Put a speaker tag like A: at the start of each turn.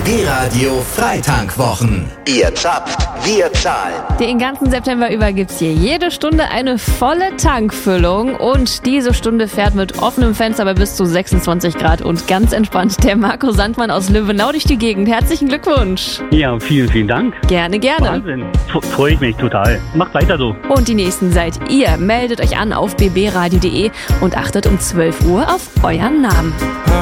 A: BB Radio Freitankwwochen. Ihr zapft, wir zahlen.
B: Den ganzen September über gibt's hier jede Stunde eine volle Tankfüllung und diese Stunde fährt mit offenem Fenster bei bis zu 26 Grad und ganz entspannt der Marco Sandmann aus Löwenau durch die Gegend. Herzlichen Glückwunsch.
C: Ja, vielen, vielen Dank.
B: Gerne, gerne.
C: Wahnsinn. Freue ich mich total. Macht weiter so.
B: Und die nächsten seid ihr. Meldet euch an auf bbradio.de und achtet um 12 Uhr auf euren Namen.